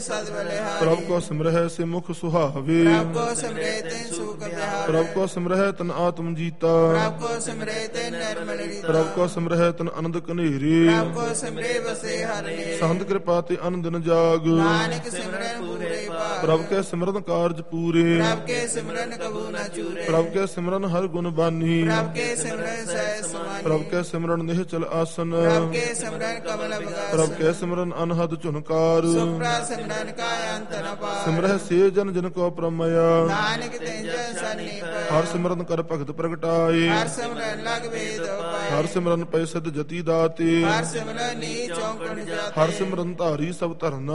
सद बलिहारी। ਪ੍ਰਭ ਕੋ ਸਿਮਰਹਿ ਸੇ ਮੁਖ ਸੁਹਾਵੇ प्रभ को सिमरे तिन सुख बिहारी। ਪ੍ਰਭ ਕੋ ਸਿਮਰਹਿ ਤਨ ਆਤਮ ਜੀਤਾ प्रभ को सिमरे तिन निर्मल रीता। ਪ੍ਰਭ ਕੋ ਸਿਮਰਹਿ ਤਨ ਆਨੰਦ ਕਨੇਰੇ प्रभ को सिमरे बसे हर नेरे। ਸੰਤ ਕਿਰਪਾ ਤੇ ਅਨ ਦਿਨ ਜਾਗ नानक सिमरन पूरे पार। ਪ੍ਰਭ ਕੇ ਸਿਮਰਨ ਕਾਰਜ ਪੂਰੇ प्रभ के सिमरन कबू न चूरे। ਪ੍ਰਭ ਕੇ ਸਿਮਰਨ ਹਰ ਗੁਣ ਬਾਨੀ प्रभ के सिमरन सहज समानी। ਪ੍ਰਭ ਕੇ ਸਿਮਰਨ ਨਿਹਚਲ ਆਸਨ प्रभ के सिमरन कमल बगासन। ਪ੍ਰਭ ਕੇ ਸਿਮਰਨ ਅਨਹਦ ਝੁਨਕਾਰ सुप्रा सिमरन का अंत न पार। ਸਿਮਰਹਿ ਸੇ ਜਨ ਜਨ ਕੋ ਪ੍ਰਮਇਆ नानक तेजन सन्निपाय। ਹਰ ਸਿਮਰਨ ਕਰ ਭਗਤ ਪ੍ਰਗਟਾਏ हर सिमरन लग वेद उपाय। ਹਰ ਸਿਮਰਨ ਪੈ ਸਿਧ ਜਤੀ ਦਾਤੇ हर सिमरन नी चौकड़ जाते। ਹਰ ਸਿਮਰਨ ਧਾਰੀ ਸਭ ਧਰਨਾ